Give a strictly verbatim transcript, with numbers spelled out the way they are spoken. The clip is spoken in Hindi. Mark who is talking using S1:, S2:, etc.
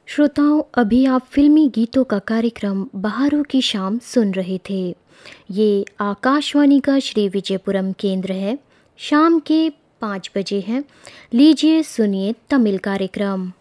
S1: श्रोताओं, अभी आप फिल्मी गीतों का कार्यक्रम बहारों की शाम सुन रहे थे। ये आकाशवाणी का श्री विजयपुरम केंद्र है। शाम के पाँच बजे हैं। लीजिए सुनिए तमिल कार्यक्रम।